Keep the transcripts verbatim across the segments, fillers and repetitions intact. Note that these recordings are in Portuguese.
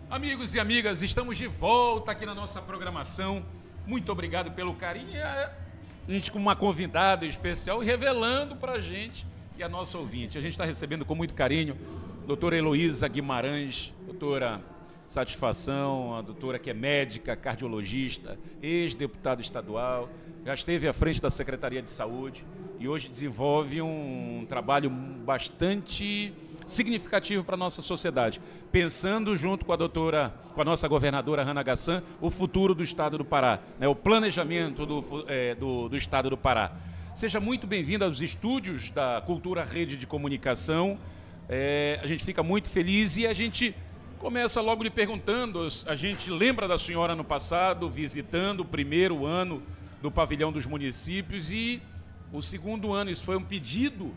Amigos e amigas, estamos de volta aqui na nossa programação. Muito obrigado pelo carinho. A gente com uma convidada especial revelando para a gente que é a nossa ouvinte. A gente está recebendo com muito carinho a doutora Heloísa Guimarães, doutora satisfação, a doutora que é médica, cardiologista, ex-deputada estadual, já esteve à frente da Secretaria de Saúde e hoje desenvolve um trabalho bastante significativo para a nossa sociedade, pensando junto com a doutora, com a nossa governadora Hannah Gassan, o futuro do estado do Pará, né, o planejamento do, é, do, do estado do Pará. Seja muito bem-vindo aos estúdios da Cultura Rede de Comunicação. É, a gente fica muito feliz e a gente começa logo lhe perguntando, a gente lembra da senhora no passado, visitando o primeiro ano do Pavilhão dos Municípios e o segundo ano, isso foi um pedido,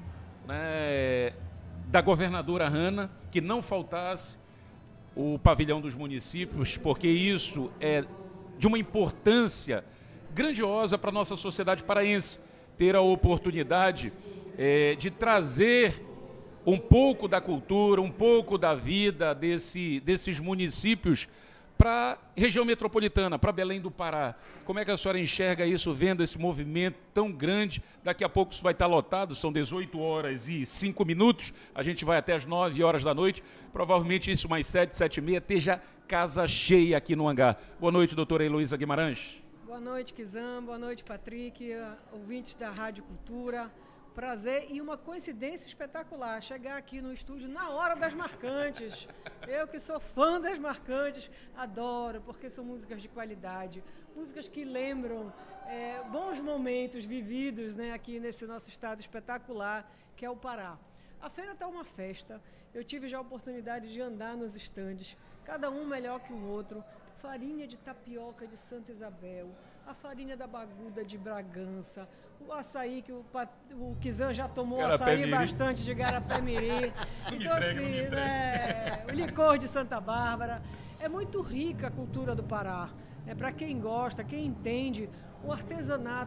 né, da governadora Hannah, que não faltasse o Pavilhão dos Municípios, porque isso é de uma importância grandiosa para a nossa sociedade paraense, ter a oportunidade é, de trazer um pouco da cultura, um pouco da vida desse, desses municípios para a região metropolitana, para Belém do Pará. Como é que a senhora enxerga isso, vendo esse movimento tão grande? Daqui a pouco isso vai estar lotado, são dezoito horas e cinco minutos, a gente vai até as nove horas da noite, provavelmente isso mais sete, sete e meia, esteja casa cheia aqui no hangar. Boa noite, doutora Heloísa Guimarães. Boa noite, Kizan, boa noite, Patrick, ouvintes da Rádio Cultura. Prazer e uma coincidência espetacular, chegar aqui no estúdio na hora das marcantes. Eu que sou fã das marcantes, adoro, porque são músicas de qualidade, músicas que lembram é, bons momentos vividos, né, aqui nesse nosso estado espetacular, que é o Pará. A feira está uma festa, eu tive já a oportunidade de andar nos estandes, cada um melhor que o outro, farinha de tapioca de Santa Isabel, a farinha da Baguda de Bragança, o açaí que o, o Kizan já tomou açaí bastante de Garapé-Miri. Então, assim, é, o licor de Santa Bárbara. É muito rica a cultura do Pará. É, para quem gosta, quem entende, o artesanato